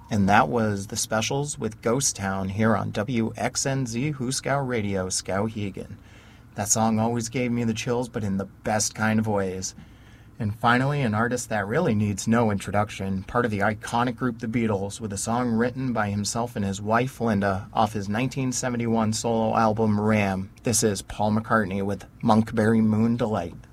And that was The Specials with Ghost Town here on WXNZ Huskow Radio, Skowhegan. That song always gave me the chills, but in the best kind of ways. And finally, an artist that really needs no introduction, part of the iconic group The Beatles, with a song written by himself and his wife Linda off his 1971 solo album Ram. This is Paul McCartney with Monkberry Moon Delight.